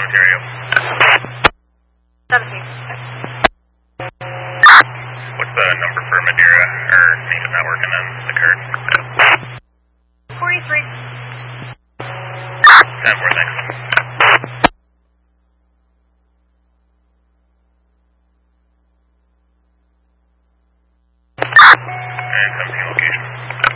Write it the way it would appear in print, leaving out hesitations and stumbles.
Ontario. 17. What's the number for Madeira, or Native Network, and then the card? 43. 10-4, thanks. And 17 location.